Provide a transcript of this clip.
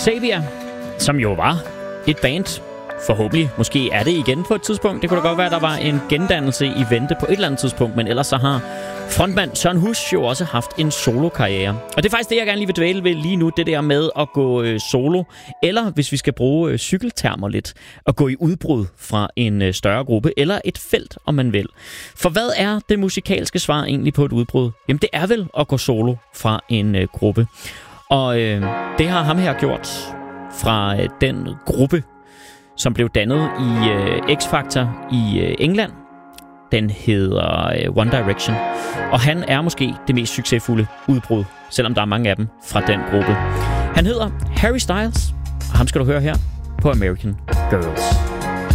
Xavier, som jo var et band. Forhåbentlig. Måske er det igen på et tidspunkt. Det kunne da godt være, at der var en gendannelse i vente på et eller andet tidspunkt. Men ellers så har frontmand Søren Husch jo også haft en solokarriere. Og det er faktisk det, jeg gerne lige vil dvæle ved lige nu. Det der med at gå solo. Eller hvis vi skal bruge cykeltermer lidt. At gå i udbrud fra en større gruppe. Eller et felt, om man vil. For hvad er det musikalske svar egentlig på et udbrud? Jamen det er vel at gå solo fra en gruppe. Og det har ham her gjort fra den gruppe, som blev dannet i X-Factor i England. Den hedder One Direction. Og han er måske det mest succesfulde udbrud, selvom der er mange af dem fra den gruppe. Han hedder Harry Styles, og ham skal du høre her på American Girls.